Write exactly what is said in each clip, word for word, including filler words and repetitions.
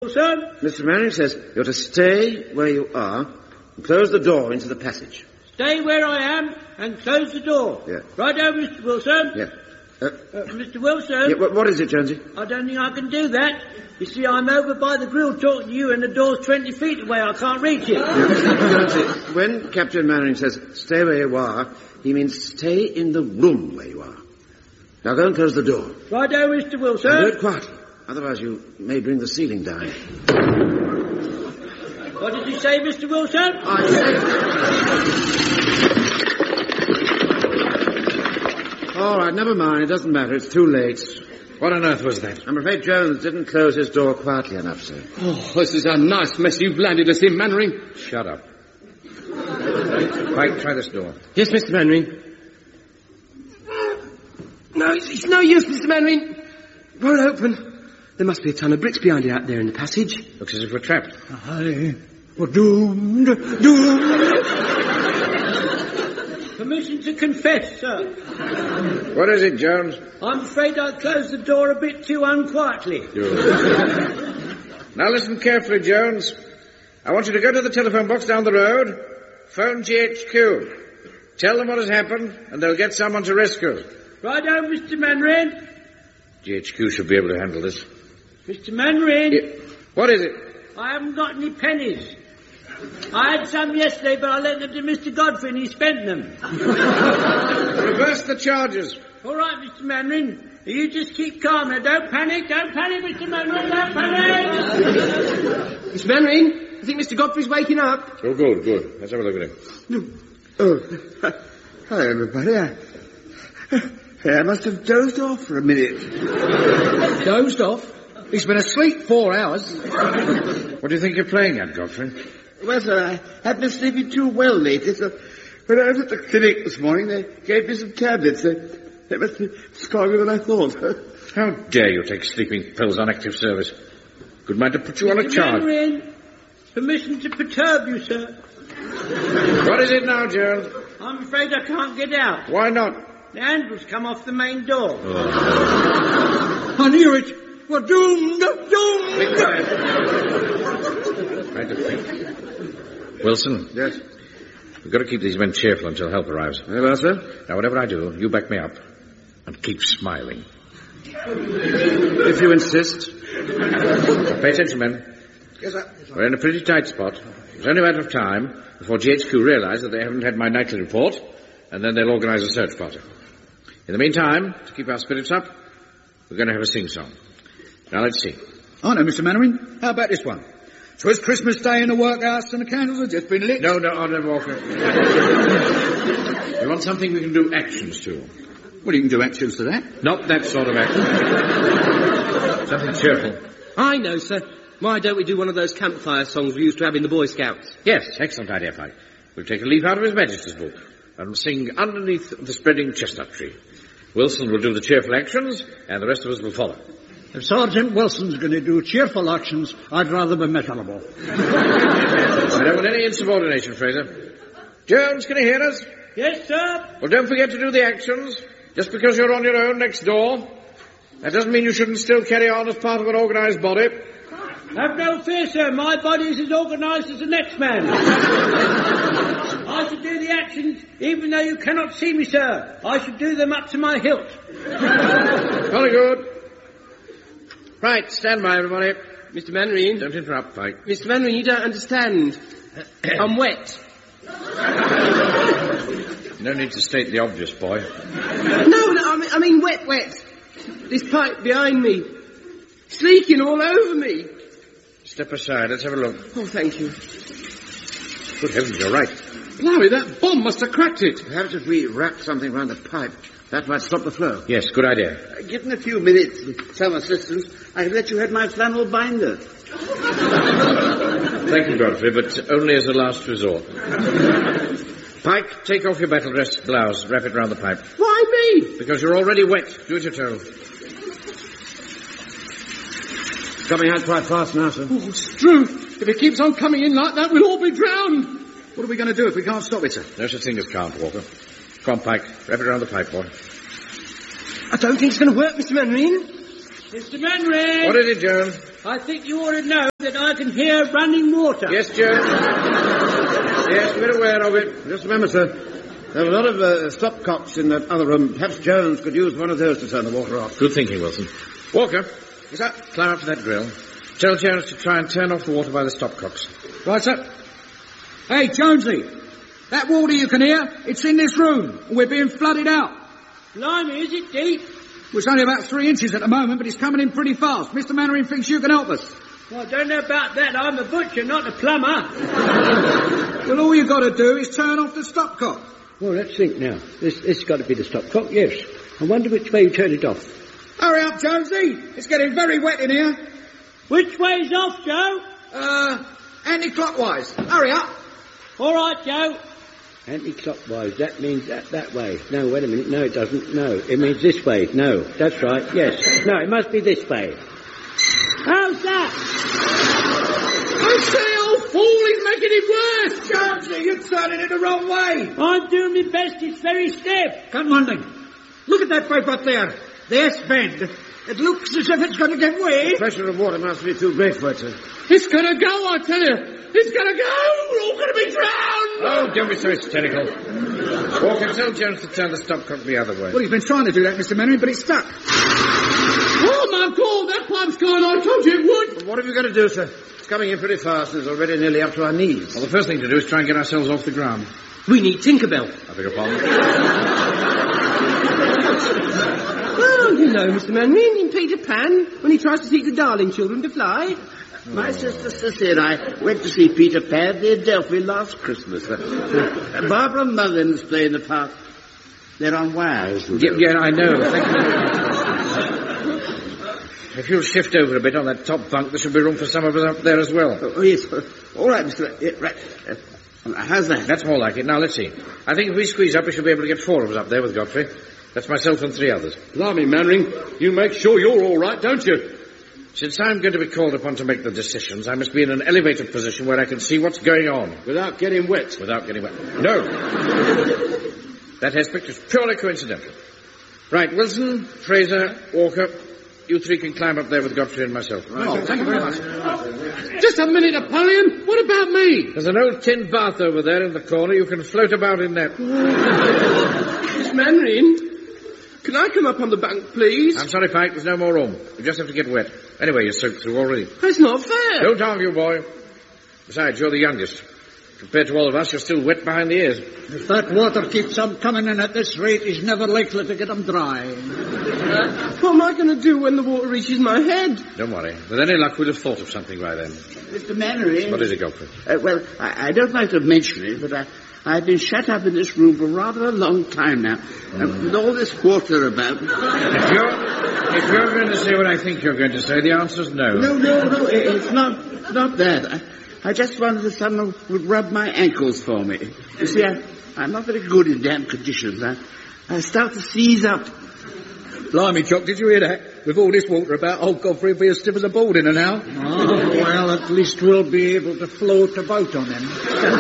Sir? Mister Mannering says you're to stay where you are and close the door into the passage. Stay where I am and close the door. Yeah. Right over, Mister Wilson. Yeah. Uh, Uh, Mister Wilson. yeah, what, what is it, Jonesy? I don't think I can do that. You see, I'm over by the grill talking to you and the door's twenty feet away. I can't reach it. Jonesy, when Captain Mannering says stay where you are, he means stay in the room where you are. Now go and close the door. Right over, Mister Wilson. And do it quietly. Otherwise you may bring the ceiling down. What did you say, Mister Wilson? I said... All right, never mind. It doesn't matter. It's too late. What on earth was that? I'm afraid Jones didn't close his door quietly enough, sir. Oh, this is a nice mess you've landed us in, Mannering. Shut up. Pike, try this door. Yes, Mister Mannering. No, it's, it's no use, Mister Mannering. Won't open. There must be a ton of bricks behind it out there in the passage. Looks as if we're trapped. I were doomed, doomed. Permission to confess, sir. What is it, Jones? I'm afraid I closed the door a bit too unquietly. Now listen carefully, Jones. I want you to go to the telephone box down the road, phone G H Q. Tell them what has happened, and they'll get someone to rescue us. Right over, Mister Mannering. G H Q should be able to handle this. Mister Mannering. Yeah. What is it? I haven't got any pennies. I had some yesterday, but I lent them to Mister Godfrey and he spent them. Reverse the charges. All right, Mister Mannering. You just keep calm now. Don't panic. Don't panic, Mister Mannering. Don't panic. Mister Mannering, I think Mister Godfrey's waking up. Oh, good, good. Let's have a look at him. Oh, hi, everybody. I, I must have dozed off for a minute. Dozed off? He's been asleep four hours. What do you think you're playing at, Godfrey? Well, sir, I had been sleeping too well lately, so when I was at the clinic this morning, they gave me some tablets. They, they must be stronger than I thought. How dare you take sleeping pills on active service? Good mind to put you on a Mister charge. Mannering, permission to perturb you, sir. What is it now, Jones? I'm afraid I can't get out. Why not? The handle's come off the main door. Oh. I knew it. We're doomed, doomed. Be quiet. Try to think. Wilson. Yes? We've got to keep these men cheerful until help arrives. Very well, sir. Now, whatever I do, you back me up. And keep smiling. If you insist. Pay attention, men. Yes, sir. We're in a pretty tight spot. It's only a matter of time before G H Q realise that they haven't had my nightly report, and then they'll organise a search party. In the meantime, to keep our spirits up, we're going to have a sing-song. Now, let's see. Oh, no, Mister Mannering. How about this one? 'Twas Christmas Day in the workhouse and the candles had just been lit. No, no, Arnold Walker. We want something we can do actions to. Well, you can do actions to that. Not that sort of action. Something cheerful. I know, sir. Why don't we do one of those campfire songs we used to have in the Boy Scouts? Yes, excellent idea, Pike. We'll take a leaf out of His Majesty's book and sing underneath the spreading chestnut tree. Wilson will do the cheerful actions, and the rest of us will follow. If Sergeant Wilson's going to do cheerful actions, I'd rather be miserable. I don't want any insubordination, Fraser. Jones, can you hear us? Yes, sir. Well, don't forget to do the actions. Just because you're on your own next door, that doesn't mean you shouldn't still carry on as part of an organised body. Have no fear, sir. My body is as organised as the next man. I should do the actions even though you cannot see me, sir. I should do them up to my hilt. Very good. Right, stand by, everybody. Mister Mannering. Don't interrupt, Pike. Mister Mannering, you don't understand. I'm wet. No need to state the obvious, boy. No, no, I mean, I mean wet, wet. This pipe behind me. It's leaking all over me. Step aside, let's have a look. Oh, thank you. Good heavens, you're right. Blimey, that bomb must have cracked it. Perhaps if we wrap something round the pipe, that might stop the flow. Yes, good idea. Uh, given a few minutes with some assistance, I'd let you have my flannel binder. Thank you, Godfrey, but only as a last resort. Pike, take off your battle dress blouse, wrap it round the pipe. Why me? Because you're already wet. Do as you're told. Coming out quite fast now, sir. Oh, it's true. If it keeps on coming in like that, we'll all be drowned. What are we going to do if we can't stop it, sir? No such thing as can't, Walker. Come on, Pike. Wrap it around the pipe, boy. I don't think it's going to work, Mister Mannering. Mister Manring! What is it, Jones? I think you ought to know that I can hear running water. Yes, Jones. Yes, we're aware of it. Just remember, sir, there are a lot of uh, stopcocks in that other room. Perhaps Jones could use one of those to turn the water off. Good thinking, Wilson. Walker. Yes, sir. Climb up to that grill. Tell Jones to try and turn off the water by the stopcocks. Right, sir. Hey, Jonesy. That water you can hear, it's in this room. We're being flooded out. Blimey, is it deep? Well, it's only about three inches at the moment, but it's coming in pretty fast. Mister Mannering thinks you can help us. Well, I don't know about that. I'm a butcher, not a plumber. Well, all you got to do is turn off the stopcock. Well, let's think now. This this has got to be the stopcock, yes. I wonder which way you turn it off. Hurry up, Jonesy. It's getting very wet in here. Which way's off, Joe? Uh, anti-clockwise. Hurry up. All right, Joe. Anti-clockwise, that means that, that way. No, wait a minute. No, it doesn't. No, it means this way. No, that's right. Yes. No, it must be this way. How's that? I say, old fool, he's making it worse. Jonesy, you're turning it the wrong way. I'm doing my best. It's very stiff. Come on, then. Look at that pipe up there. The S-bend. It looks as if it's going to give way. The pressure of water must be too great for it, sir. It's going to go, I tell you. It's going to go. We're all going to be drowned. Oh, don't be so hysterical. Walker, tell Jones to turn the stopcock the other way. Well, he's been trying to do that, Mister Mannering, but it's stuck. Oh, my God, that pipe's gone. I told you it would. Well, what are we going to do, sir? It's coming in pretty fast and it's already nearly up to our knees. Well, the first thing to do is try and get ourselves off the ground. We need Tinkerbell. I beg your pardon. Well, you know, Mister Manring, in Peter Pan, when he tries to teach the Darling children to fly. My sister Sissy and I went to see Peter Pan at the Adelphi last Christmas. Uh, Barbara Mullins playing the part. They're on wires. Yeah, yeah, I know. Thank you. If you'll shift over a bit on that top bunk, there should be room for some of us up there as well. Oh, yes. All right, Mister Yeah, right. Uh, how's that? That's more like it. Now, let's see. I think if we squeeze up, we should be able to get four of us up there with Godfrey. That's myself and three others. Blimey, Mannering, you make sure you're all right, don't you? Since I'm going to be called upon to make the decisions, I must be in an elevated position where I can see what's going on. Without getting wet? Without getting wet. No. That aspect is purely coincidental. Right, Wilson, Fraser, Walker, you three can climb up there with Godfrey and myself. Right, oh, thank you very much. Just a minute, Napoleon. What about me? There's an old tin bath over there in the corner. You can float about in that. Miss Manring, can I come up on the bank, please? I'm sorry, Pike, there's no more room. You just have to get wet. Anyway, you're soaked through already. That's not fair. Don't argue, boy. Besides, you're the youngest. Compared to all of us, you're still wet behind the ears. If that water keeps on coming in at this rate, he's never likely to get them dry. Uh, what am I going to do when the water reaches my head? Don't worry. With any luck, we'd have thought of something by then. Mister Mannering. What is it, Godfrey? Uh, well, I, I don't like to mention it, but I, I've been shut up in this room for rather a long time now. Mm. Uh, with all this water about. If you're, if you're going to say what I think you're going to say, the answer's no. No, no, no, it's not, not that. I, I just wanted that someone would rub my ankles for me. You see, I, I'm not very good in damp conditions. I, I start to seize up. Blimey, Jock, did you hear that? With all this water about, old Godfrey will be as stiff as a board in an hour. Oh, well, at least we'll be able to float about on him.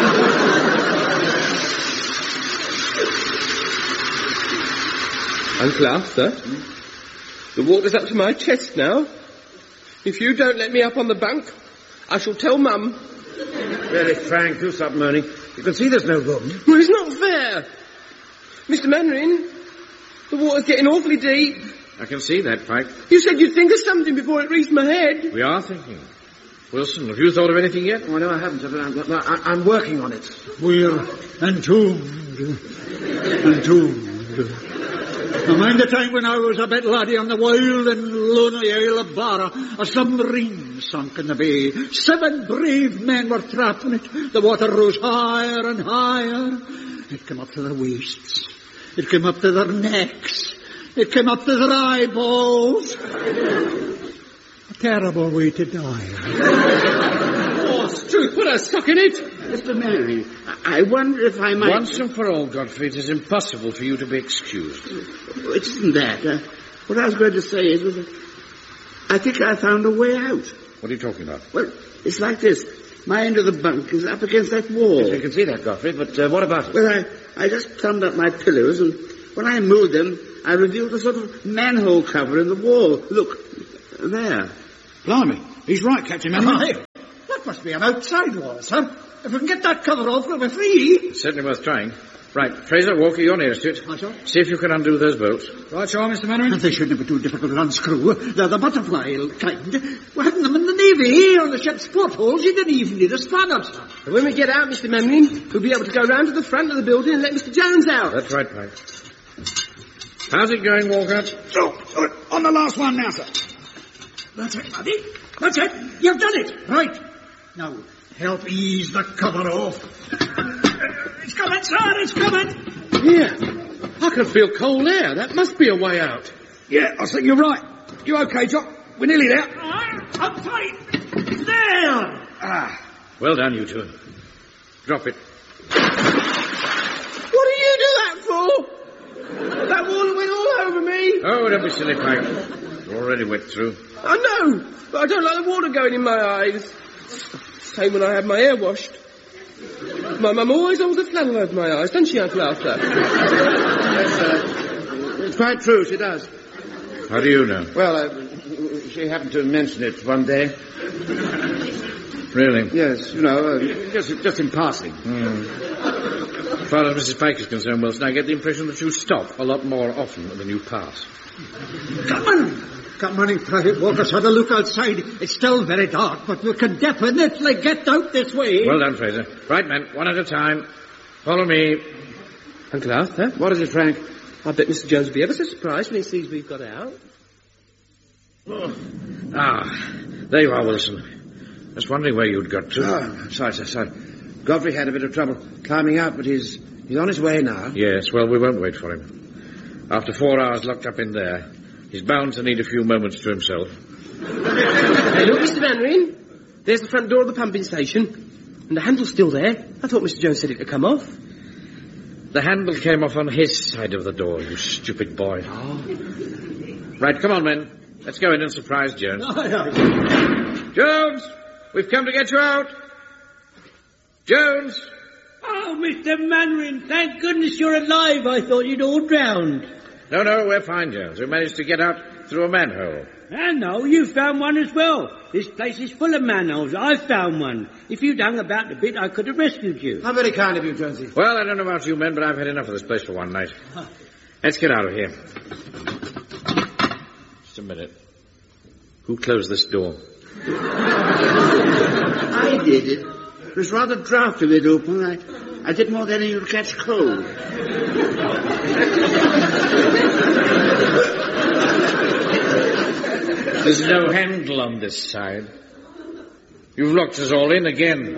Uncle Arthur, hmm? The water's up to my chest now. If you don't let me up on the bank, I shall tell Mum. Really, Frank, do something, Ernie. You can see there's no room. Well, it's not fair. Mister Mannering, the water's getting awfully deep. I can see that, Pike. You said you'd think of something before it reached my head. We are thinking. Wilson, have you thought of anything yet? Oh, no, I haven't. I'm, I'm, I'm working on it. We're entombed. Entombed. I mind the time when I was a bit laddie on the wild and lonely Isle of Barra, a submarine sunk in the bay. Seven brave men were trapped in it. The water rose higher and higher. It came up to their waists. It came up to their necks. It came up to their eyeballs. A terrible way to die. Oh, it's true. Put a suck in it. Mister Mannering, I wonder if I might... Once and for all, Godfrey, it is impossible for you to be excused. It isn't that. Uh, what I was going to say is, was, uh, I think I found a way out. What are you talking about? Well, it's like this. My end of the bunk is up against that wall. Yes, you can see that, Godfrey, but uh, what about it? Well, I, I just plumbed up my pillows, and when I moved them, I revealed a sort of manhole cover in the wall. Look, There. Blimey, he's right, Captain Mannering. That must be an outside wall, sir. If we can get that cover off, we'll be free. It's certainly worth trying. Right, Fraser, Walker, you're nearest to it. Right, sir. See if you can undo those bolts. Right, sure, Mister Mannering. They shouldn't be too difficult to unscrew. They're the butterfly kind. We had them in the Navy, on the ship's portholes. You didn't even need a spanner, sir. And when we get out, Mister Mannering, we'll be able to go round to the front of the building and let Mister Jones out. That's right, Pike. How's it going, Walker? So, uh, on the last one now, sir. That's it, buddy. That's it. You've done it. Right. Now, help ease the cover off. It's coming, sir. It's coming. Here. I can feel cold air. That must be a way out. Yeah, I think you're right. You okay, Jock? We're nearly there. Right, up tight. There. Ah. Well done, you two. Drop it. What do you do that for? That water went all over me. Oh, don't be silly, Pike. You're already wet through. I know, but I don't like the water going in my eyes. Same when I had my hair washed. My mum always holds a flannel over my eyes, doesn't she, Uncle Arthur? Yes, uh, it's quite true, she does. How do you know? Well, uh, she happened to mention it one day. Really? Yes, you know, uh, just, just in passing. Mm. As far as Missus Pike is concerned, Wilson, I get the impression that you stop a lot more often than you pass. Come on. Come on, Private Walker's had a look outside. It's still very dark, but we can definitely get out this way. Well done, Fraser. Right, men, one at a time. Follow me. Uncle Arthur? What is it, Frank? I bet Mister Jones will be ever so surprised when he sees we've got out. Oh. Ah, there you are, Wilson. Just wondering where you'd got to. Oh, sorry, sir, sorry. Godfrey had a bit of trouble climbing out, but he's, he's on his way now. Yes, well, we won't wait for him. After four hours locked up in there, he's bound to need a few moments to himself. Hey, look, Mister Mannering. There's the front door of the pumping station. And the handle's still there. I thought Mister Jones said it could come off. The handle came off on his side of the door, you stupid boy. Oh. Right, come on, men. Let's go in and surprise Jones. Aye, aye. Jones! We've come to get you out. Jones! Oh, Mister Mannering, thank goodness you're alive. I thought you'd all drowned. No, no, we're fine, Jones. We managed to get out through a manhole. I know, you found one as well. This place is full of manholes. I found one. If you'd hung about a bit, I could have rescued you. How very kind of you, Jonesy. Well, I don't know about you men, but I've had enough of this place for one night. Let's get out of here. Just a minute. Who closed this door? I did it. It was rather draughty with it open. I, I didn't want any to catch cold. There's no handle on this side. You've locked us all in again.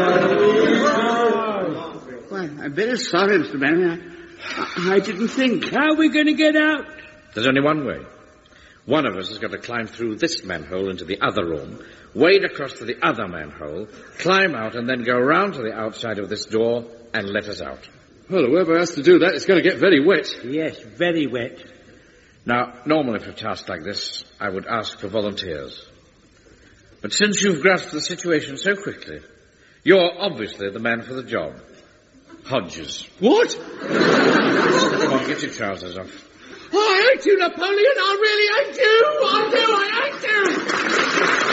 Why, I'm very sorry, Mister Mannering. I, I didn't think. How are we going to get out? There's only one way. One of us has got to climb through this manhole into the other room, wade across to the other manhole, climb out, and then go round to the outside of this door and let us out. Well, whoever has to do that is going to get very wet. Yes, very wet. Now, normally for a task like this, I would ask for volunteers. But since you've grasped the situation so quickly, you're obviously the man for the job. Hodges. What? Come on, get your trousers off. I hate you, Napoleon. I really hate you. I do. I hate you.